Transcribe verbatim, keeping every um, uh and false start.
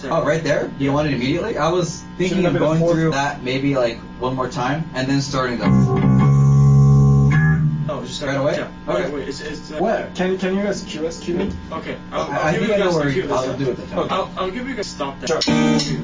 there. Oh, right there? You want it immediately? I was thinking Shouldn't of that be the going fourth? through that maybe like one more time and then starting the. Oh, just Right away? Yeah. Okay. Wait, wait. It's, it's, uh, What? Can can you guys cue us? Cue me? Okay. I'll, I'll I give think you I know guys where the cue you- this I'll time. do it the time. I'll, I'll give you guys stop that. Sure.